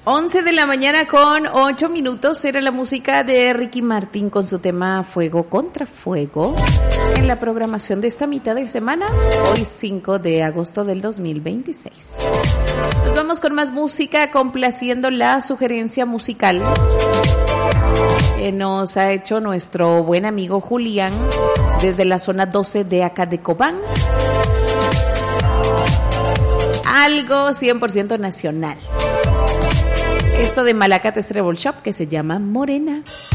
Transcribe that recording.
11 de la mañana con 8 minutos era la música de Ricky Martin con su tema Fuego contra Fuego en la programación de esta mitad de semana, hoy 5 de agosto del 2026. Nos vamos con más música, complaciendo la sugerencia musical que nos ha hecho nuestro buen amigo Julián desde la zona 12 de acá de Cobán. Algo 100% nacional. Esto de Malacates Treble Shop que se llama Morena.